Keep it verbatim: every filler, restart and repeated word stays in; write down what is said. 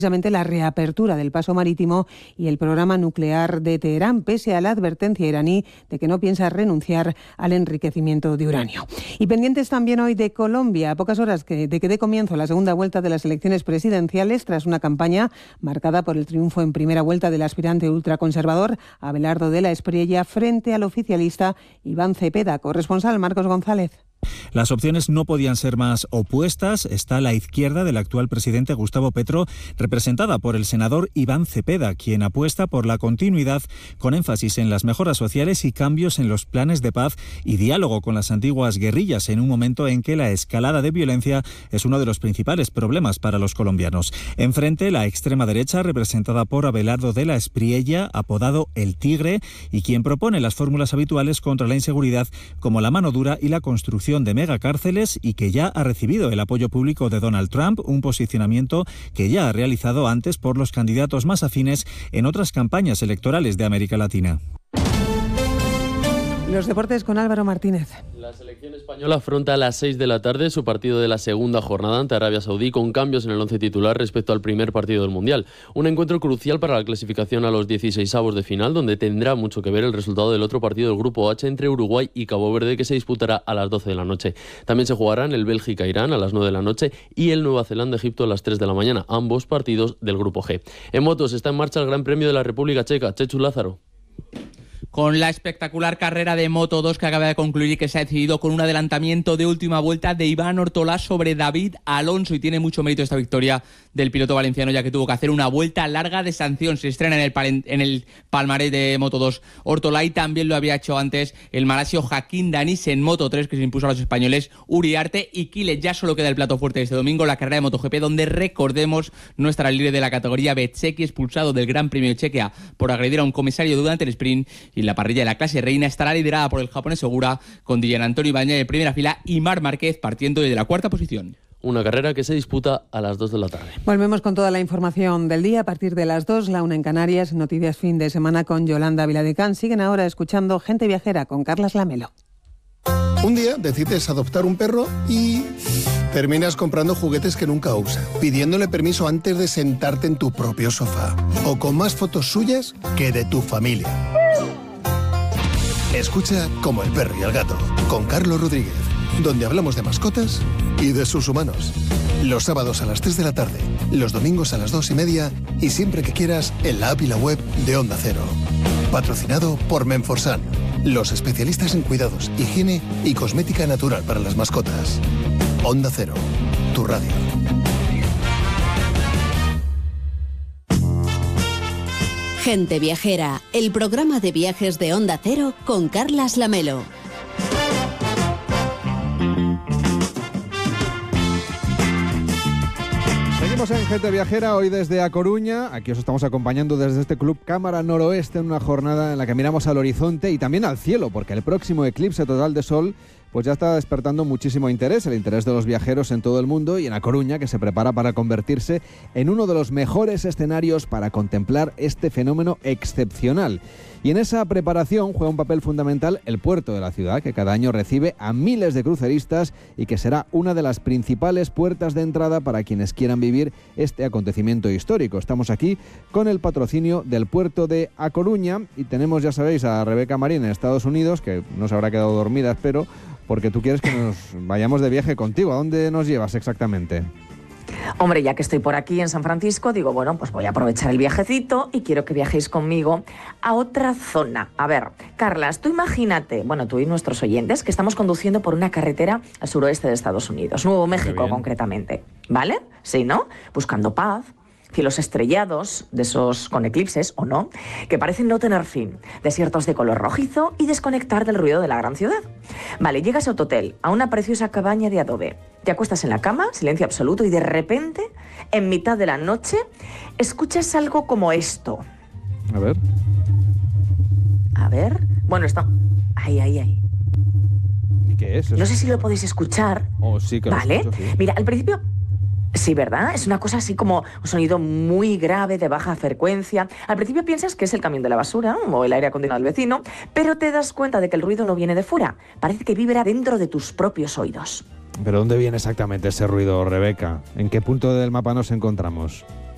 precisamente la reapertura del paso marítimo y el programa nuclear de Teherán, pese a la advertencia iraní de que no piensa renunciar al enriquecimiento de uranio. Y pendientes también hoy de Colombia, a pocas horas que, de que dé comienzo la segunda vuelta de las elecciones presidenciales, tras una campaña marcada por el triunfo en primera vuelta del aspirante ultraconservador Abelardo de la Espriella frente al oficialista Iván Cepeda. Corresponsal Marcos González. Las opciones no podían ser más opuestas. Está la izquierda del actual presidente Gustavo Petro, representada por el senador Iván Cepeda, quien apuesta por la continuidad con énfasis en las mejoras sociales y cambios en los planes de paz y diálogo con las antiguas guerrillas, en un momento en que la escalada de violencia es uno de los principales problemas para los colombianos. Enfrente, la extrema derecha, representada por Abelardo de la Espriella, apodado El Tigre, y quien propone las fórmulas habituales contra la inseguridad, como la mano dura y la construcción de megacárceles, y que ya ha recibido el apoyo público de Donald Trump, un posicionamiento que ya ha realizado antes por los candidatos más afines en otras campañas electorales de América Latina. Los deportes con Álvaro Martínez. La selección española afronta a las seis de la tarde su partido de la segunda jornada ante Arabia Saudí, con cambios en el once titular respecto al primer partido del Mundial. Un encuentro crucial para la clasificación a los dieciseisavos de final, donde tendrá mucho que ver el resultado del otro partido del Grupo H entre Uruguay y Cabo Verde, que se disputará a las doce de la noche. También se jugarán el Bélgica-Irán a las nueve de la noche y el Nueva Zelanda-Egipto a las tres de la mañana, ambos partidos del Grupo G. En motos está en marcha el Gran Premio de la República Checa. Chechu Lázaro. Con la espectacular carrera de Moto dos que acaba de concluir y que se ha decidido con un adelantamiento de última vuelta de Iván Ortolá sobre David Alonso, y tiene mucho mérito esta victoria del piloto valenciano, ya que tuvo que hacer una vuelta larga de sanción. Se estrena en el, palen- en el palmarés de Moto dos Ortolá, y también lo había hecho antes el malasio Joaquín Danís en Moto tres, que se impuso a los españoles Uriarte y Quiles. Ya solo queda el plato fuerte de este domingo, la carrera de MotoGP, donde recordemos nuestra líder de la categoría, Bezzecchi, expulsado del Gran Premio de Chequia por agredir a un comisario durante el sprint. Y la parrilla de la clase reina estará liderada por el japonés Segura, con Dylan Antonio Ibañez en primera fila y Marc Márquez partiendo desde la cuarta posición. Una carrera que se disputa a las dos de la tarde. Volvemos con toda la información del día a partir de las dos, la una en Canarias, noticias fin de semana con Yolanda Viladecán. Siguen ahora escuchando Gente Viajera con Carlas Lamelo. Un día decides adoptar un perro y terminas comprando juguetes que nunca usa, pidiéndole permiso antes de sentarte en tu propio sofá, o con más fotos suyas que de tu familia. Escucha Como el perro y el gato, con Carlos Rodríguez, donde hablamos de mascotas y de sus humanos. Los sábados a las tres de la tarde, los domingos a las dos y media y siempre que quieras en la app y la web de Onda Cero. Patrocinado por Menforsan, los especialistas en cuidados, higiene y cosmética natural para las mascotas. Onda Cero, tu radio. Gente Viajera, el programa de viajes de Onda Cero con Carlas Lamelo. Seguimos en Gente Viajera, hoy desde A Coruña. Aquí os estamos acompañando desde este Club Cámara Noroeste en una jornada en la que miramos al horizonte y también al cielo, porque el próximo eclipse total de sol pues ya está despertando muchísimo interés, el interés de los viajeros en todo el mundo y en A Coruña, que se prepara para convertirse en uno de los mejores escenarios para contemplar este fenómeno excepcional. Y en esa preparación juega un papel fundamental el puerto de la ciudad, que cada año recibe a miles de cruceristas y que será una de las principales puertas de entrada para quienes quieran vivir este acontecimiento histórico. Estamos aquí con el patrocinio del puerto de A Coruña y tenemos, ya sabéis, a Rebeca Marín en Estados Unidos, que no se habrá quedado dormida, espero, porque tú quieres que nos vayamos de viaje contigo. ¿A dónde nos llevas exactamente? Hombre, ya que estoy por aquí en San Francisco, digo, bueno, pues voy a aprovechar el viajecito y quiero que viajéis conmigo a otra zona. A ver, Carlas, tú imagínate, bueno, tú y nuestros oyentes, que estamos conduciendo por una carretera al suroeste de Estados Unidos, Nuevo México concretamente, ¿vale? Sí, ¿no? Buscando paz, cielos estrellados, de esos con eclipses o no, que parecen no tener fin, desiertos de color rojizo y desconectar del ruido de la gran ciudad. Vale, llegas a tu hotel, a una preciosa cabaña de adobe, te acuestas en la cama, silencio absoluto, y de repente, en mitad de la noche, escuchas algo como esto. A ver. A ver. Bueno, está... Ahí, ahí, ahí. ¿Y qué es eso? No sé si lo podéis escuchar. Oh, sí, que lo ¿Vale? escucho, sí. Mira, al principio... Sí, ¿verdad? Es una cosa así como un sonido muy grave, de baja frecuencia. Al principio piensas que es el camión de la basura o el aire acondicionado del vecino, pero te das cuenta de que el ruido no viene de fuera. Parece que vibra dentro de tus propios oídos. ¿Pero dónde viene exactamente ese ruido, Rebeca? ¿En qué punto del mapa nos encontramos?